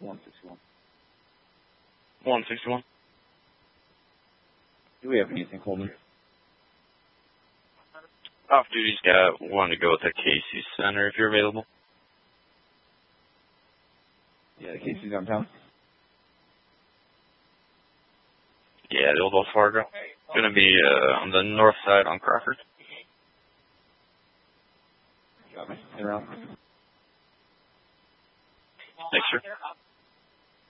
161. 161. Do we have anything, Coleman? Off-duty's got one to go at the Casey Center if you're available. Yeah, the Casey's downtown. Yeah, the old Wells Fargo. Gonna be on the north side on Crawford. Got me. Around. Thanks, sir.